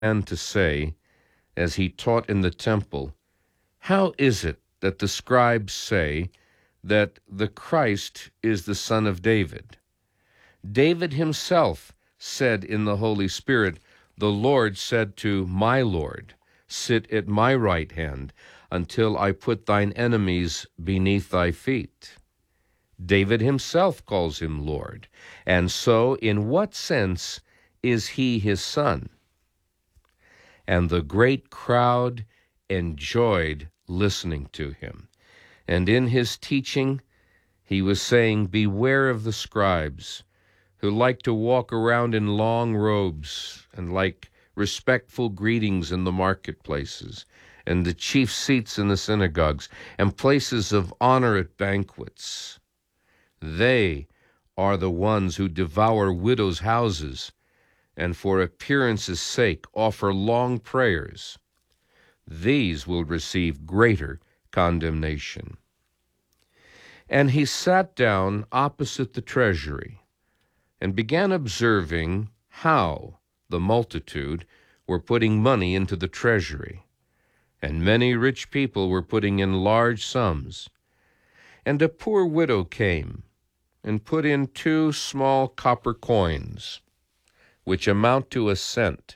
And to say, as he taught in the temple, "How is it that the scribes say that the Christ is the son of David? David himself said in the Holy Spirit, 'The Lord said to my Lord, sit at my right hand until I put thine enemies beneath thy feet.'" David himself calls him Lord. And so, in what sense is he his son? And the great crowd enjoyed listening to him. And in his teaching, he was saying, "Beware of the scribes who like to walk around in long robes and like respectful greetings in the marketplaces and the chief seats in the synagogues and places of honor at banquets. They are the ones who devour widows' houses and for appearance's sake offer long prayers. These will receive greater condemnation." And he sat down opposite the treasury and began observing how the multitude were putting money into the treasury. And many rich people were putting in large sums. And a poor widow came and put in 2 small copper coins, which amount to a cent.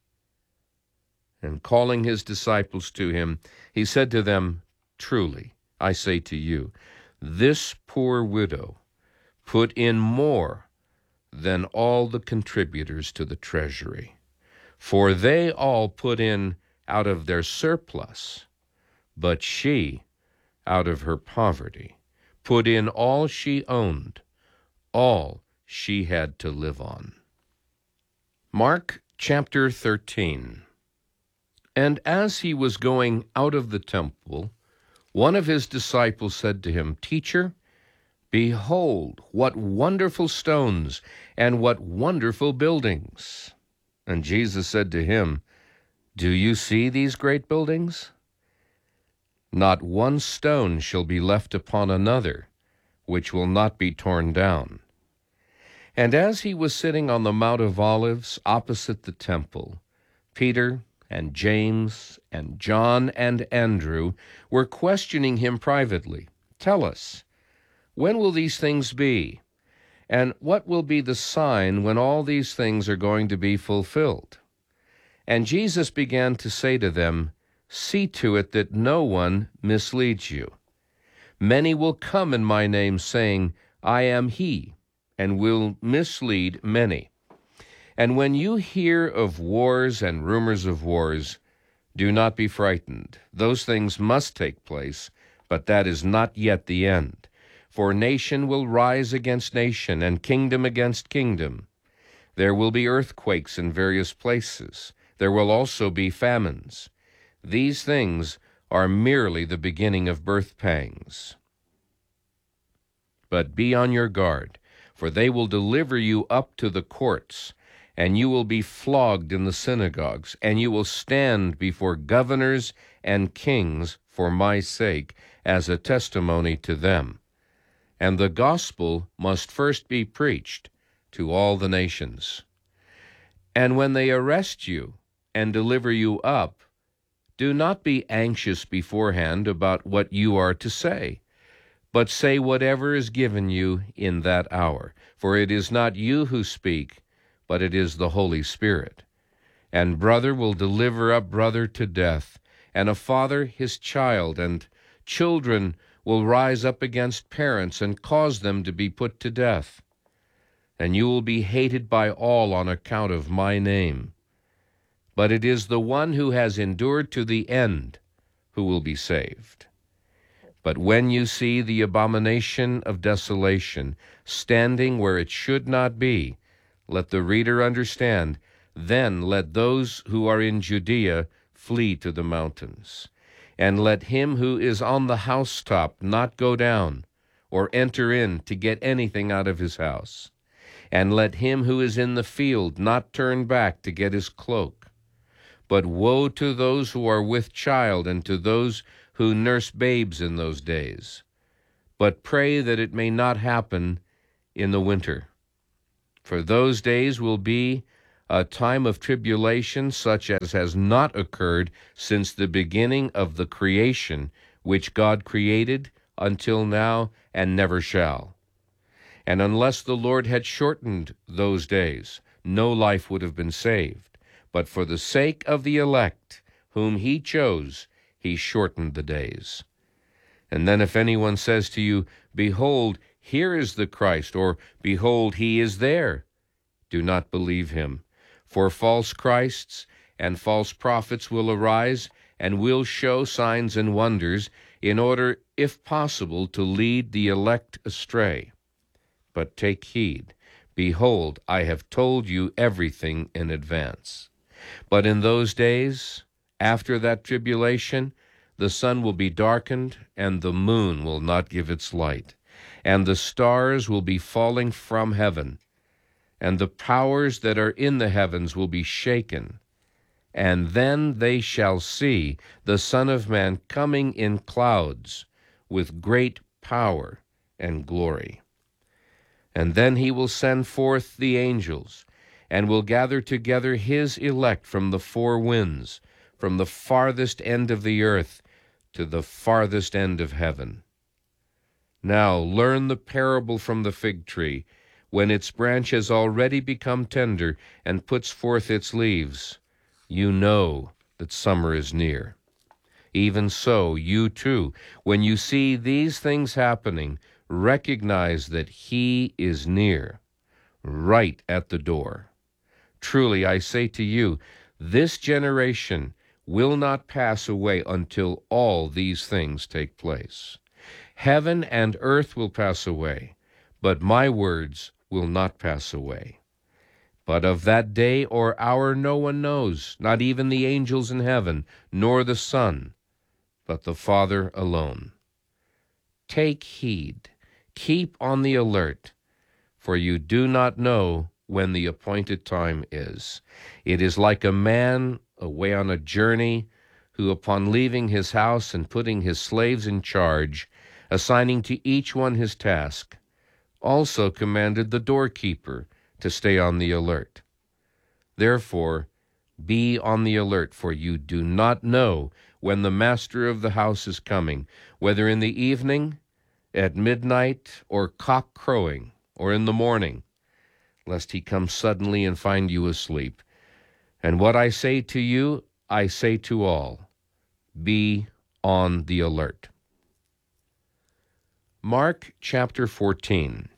And calling his disciples to him, he said to them, "Truly, I say to you, this poor widow put in more than all the contributors to the treasury. For they all put in out of their surplus, but she, out of her poverty, put in all she owned, all she had to live on." Mark chapter 13. And as he was going out of the temple, one of his disciples said to him, "Teacher, behold, what wonderful stones and what wonderful buildings." And Jesus said to him, "Do you see these great buildings? Not one stone shall be left upon another, which will not be torn down." And as he was sitting on the Mount of Olives opposite the temple, Peter and James and John and Andrew were questioning him privately. "Tell us, when will these things be? And what will be the sign when all these things are going to be fulfilled?" And Jesus began to say to them, "See to it that no one misleads you. Many will come in my name, saying, 'I am he,' and will mislead many. And when you hear of wars and rumors of wars, do not be frightened. Those things must take place, but that is not yet the end. For nation will rise against nation, and kingdom against kingdom. There will be earthquakes in various places. There will also be famines. These things are merely the beginning of birth pangs. But be on your guard, for they will deliver you up to the courts, and you will be flogged in the synagogues, and you will stand before governors and kings for my sake as a testimony to them. And the gospel must first be preached to all the nations. And when they arrest you and deliver you up, do not be anxious beforehand about what you are to say, but say whatever is given you in that hour. For it is not you who speak, but it is the Holy Spirit. And brother will deliver up brother to death, and a father his child, and children will rise up against parents and cause them to be put to death. And you will be hated by all on account of my name. But it is the one who has endured to the end who will be saved. But when you see the abomination of desolation standing where it should not be, let the reader understand, then let those who are in Judea flee to the mountains. And let him who is on the housetop not go down, or enter in to get anything out of his house. And let him who is in the field not turn back to get his cloak. But woe to those who are with child, and to those who nurse babes in those days. But pray that it may not happen in the winter. For those days will be a time of tribulation such as has not occurred since the beginning of the creation, which God created until now and never shall. And unless the Lord had shortened those days, no life would have been saved. But for the sake of the elect, whom he chose, he shortened the days. And then if anyone says to you, Behold, here is the Christ, or Behold, he is there, do not believe him. For false Christs and false prophets will arise and will show signs and wonders, in order, if possible, to lead the elect astray. But take heed. Behold, I have told you everything in advance. But in those days, after that tribulation, the sun will be darkened, and the moon will not give its light, and the stars will be falling from heaven, and the powers that are in the heavens will be shaken. And then they shall see the Son of Man coming in clouds with great power and glory. And then he will send forth the angels, and will gather together his elect from the four winds, from the farthest end of the earth to the farthest end of heaven. Now learn the parable from the fig tree. When its branch has already become tender and puts forth its leaves, you know that summer is near. Even so, you too, when you see these things happening, recognize that he is near, right at the door. Truly, I say to you, this generation will not pass away until all these things take place. Heaven and earth will pass away, but my words will not pass away. But of that day or hour no one knows, not even the angels in heaven, nor the Son, but the Father alone. Take heed, keep on the alert, for you do not know when the appointed time is. It is like a man away on a journey, who upon leaving his house and putting his slaves in charge, assigning to each one his task, also commanded the doorkeeper to stay on the alert. Therefore, be on the alert, for you do not know when the master of the house is coming, whether in the evening, at midnight, or cock crowing, or in the morning, lest he come suddenly and find you asleep. And what I say to you, I say to all, be on the alert. Mark chapter 14.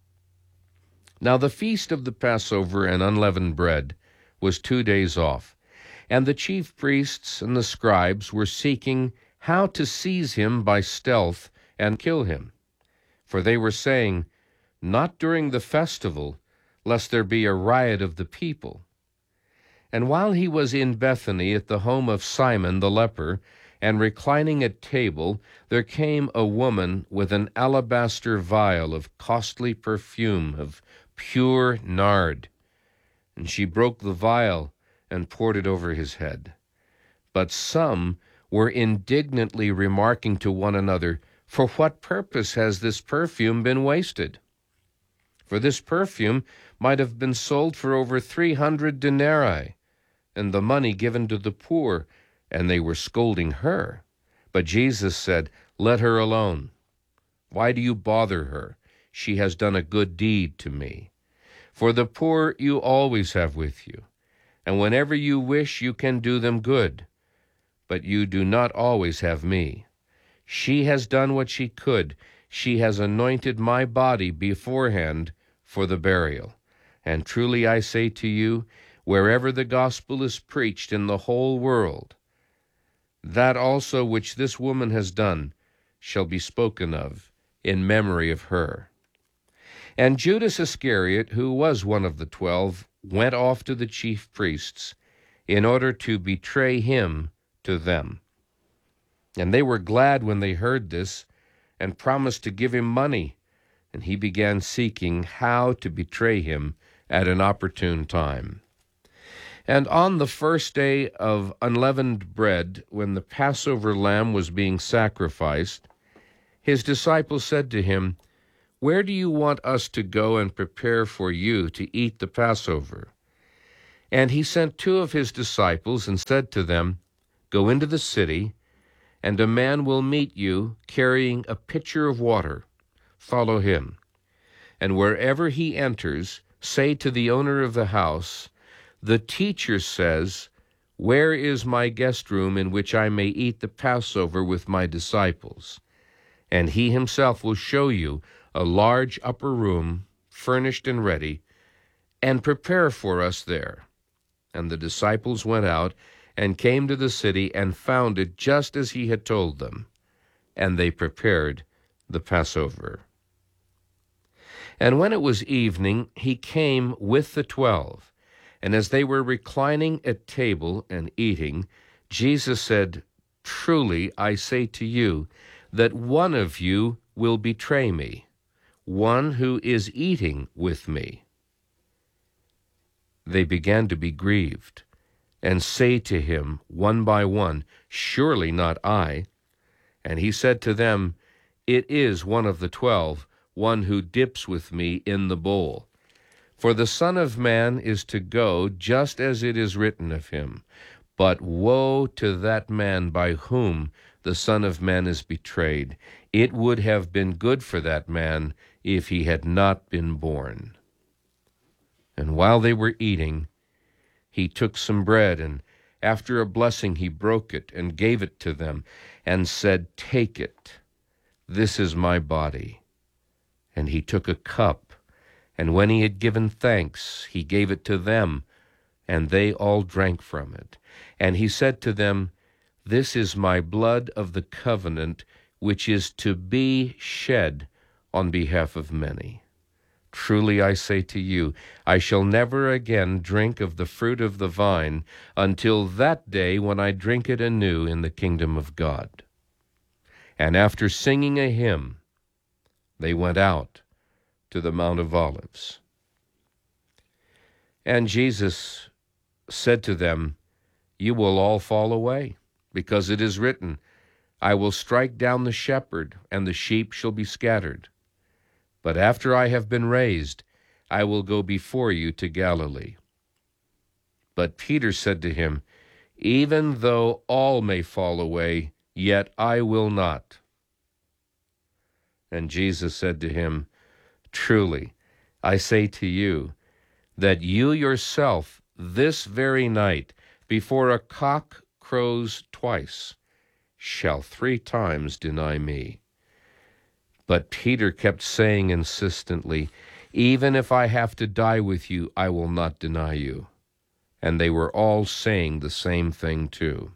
Now the feast of the Passover and unleavened bread was 2 days off, and the chief priests and the scribes were seeking how to seize him by stealth and kill him. For they were saying, Not during the festival, lest there be a riot of the people. And while he was in Bethany at the home of Simon the leper, and reclining at table, there came a woman with an alabaster vial of costly perfume of pure nard. And she broke the vial and poured it over his head. But some were indignantly remarking to one another, For what purpose has this perfume been wasted? For this perfume might have been sold for over 300 denarii, and the money given to the poor. And they were scolding her. But Jesus said, Let her alone. Why do you bother her? She has done a good deed to me. For the poor you always have with you, and whenever you wish you can do them good. But you do not always have me. She has done what she could. She has anointed my body beforehand for the burial. And truly I say to you, wherever the gospel is preached in the whole world, that also which this woman has done shall be spoken of in memory of her. And Judas Iscariot, who was one of the 12, went off to the chief priests in order to betray him to them. And they were glad when they heard this, and promised to give him money. And he began seeking how to betray him at an opportune time. And on the first day of unleavened bread, when the Passover lamb was being sacrificed, his disciples said to him, Where do you want us to go and prepare for you to eat the Passover? And he sent 2 of his disciples and said to them, "Go into the city, and a man will meet you carrying a pitcher of water. Follow him. And wherever he enters, say to the owner of the house, 'The teacher says, where is my guest room in which I may eat the Passover with my disciples?' And he himself will show you a large upper room, furnished and ready, and prepare for us there." And the disciples went out and came to the city and found it just as he had told them, and they prepared the Passover. And when it was evening, he came with the 12. And as they were reclining at table and eating, Jesus said, "Truly I say to you, that one of you will betray me, one who is eating with me." They began to be grieved, and say to him one by one, "Surely not I." And he said to them, "It is one of the 12, one who dips with me in the bowl. For the Son of Man is to go just as it is written of him. But woe to that man by whom the Son of Man is betrayed. It would have been good for that man if he had not been born." And while they were eating, he took some bread, and after a blessing he broke it and gave it to them, and said, "Take it, this is my body." And he took a cup, and when he had given thanks, he gave it to them, and they all drank from it. And he said to them, "This is my blood of the covenant, which is to be shed on behalf of many. Truly I say to you, I shall never again drink of the fruit of the vine until that day when I drink it anew in the kingdom of God." And after singing a hymn, they went out to the Mount of Olives. And Jesus said to them, "You will all fall away, because it is written, I will strike down the shepherd, and the sheep shall be scattered. But after I have been raised, I will go before you to Galilee." But Peter said to him, "Even though all may fall away, yet I will not." And Jesus said to him, "Truly, I say to you, that you yourself this very night, before a cock crows twice, shall 3 times deny me." But Peter kept saying insistently, "Even if I have to die with you, I will not deny you." And they were all saying the same thing too.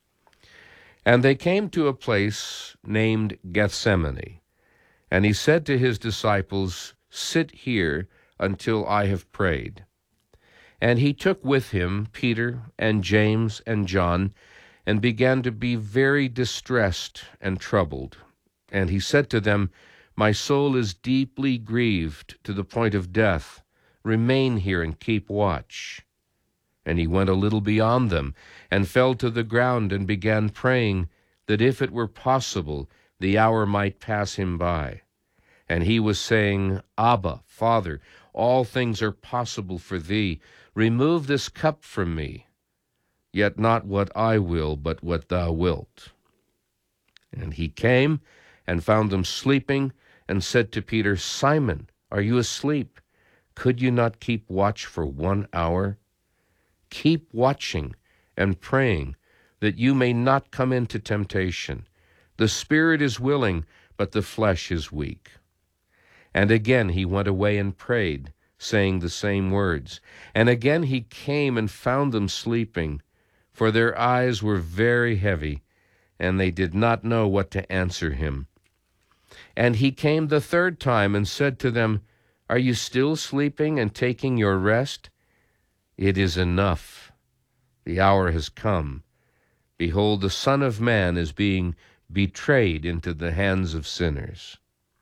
And they came to a place named Gethsemane, and he said to his disciples, "Sit here until I have prayed." And he took with him Peter and James and John, and began to be very distressed and troubled. And he said to them, "My soul is deeply grieved to the point of death. Remain here and keep watch." And he went a little beyond them, and fell to the ground, and began praying that if it were possible, the hour might pass him by. And he was saying, "Abba, Father, all things are possible for thee. Remove this cup from me. Yet not what I will, but what thou wilt." And he came and found them sleeping, and said to Peter, "Simon, are you asleep? Could you not keep watch for 1 hour? Keep watching and praying, that you may not come into temptation. The spirit is willing, but the flesh is weak." And again he went away and prayed, saying the same words. And again he came and found them sleeping, for their eyes were very heavy, and they did not know what to answer him. And he came the 3rd time and said to them, "Are you still sleeping and taking your rest? It is enough. The hour has come. Behold, the Son of Man is being betrayed into the hands of sinners.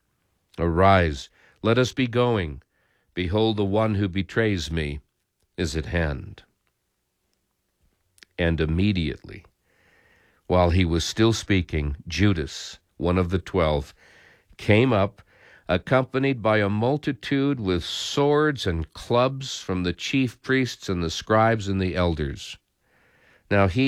Arise, let us be going. Behold, the one who betrays me is at hand." And immediately, while he was still speaking, Judas, one of the 12, came up, accompanied by a multitude with swords and clubs from the chief priests and the scribes and the elders. Now he